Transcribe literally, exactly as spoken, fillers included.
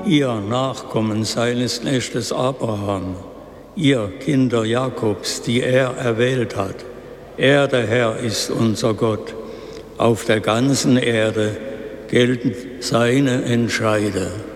ihr Nachkommen seines Knechtes Abraham, ihr Kinder Jakobs, die er erwählt hat. Er, der Herr, ist unser Gott. Auf der ganzen Erde gelten seine Entscheide.